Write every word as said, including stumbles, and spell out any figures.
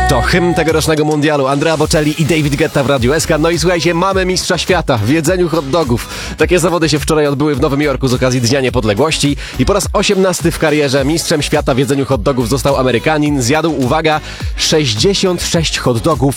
To hymn tegorocznego mundialu. Andrea Bocelli i David Guetta w Radiu S K. No i słuchajcie, mamy mistrza świata w jedzeniu hot dogów. Takie zawody się wczoraj odbyły w Nowym Jorku z okazji Dnia Niepodległości i po raz osiemnasty w karierze mistrzem świata w jedzeniu hot dogów został Amerykanin. Zjadł, uwaga, sześćdziesiąt sześć hot dogów